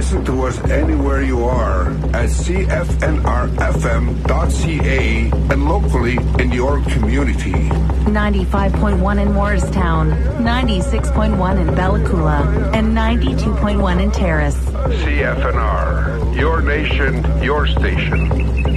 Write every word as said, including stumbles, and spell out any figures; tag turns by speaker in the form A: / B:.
A: Listen to us anywhere you are at C F N R F M dot C A and locally in your community.
B: ninety-five point one in Morristown, ninety-six point one in Bella Coola, and ninety-two point one in Terrace.
A: C F N R, your nation, your station.